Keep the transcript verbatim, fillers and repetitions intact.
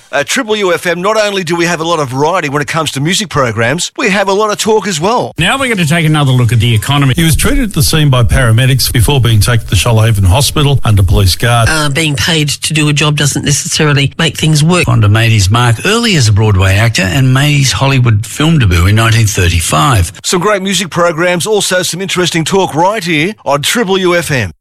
At Triple U F M, not only do we have a lot of variety when it comes to music programs, we have a lot of talk as well. Now we're going to take another look at the economy. He was treated at the scene by paramedics before being taken to Shoalhaven Hospital under police guard. Uh, being paid to do a job doesn't necessarily make things work. Fonda made his mark early as a Broadway actor and made his Hollywood film debut in nineteen thirty-five. Some great music programs, also some interesting talk right here on Triple U F M.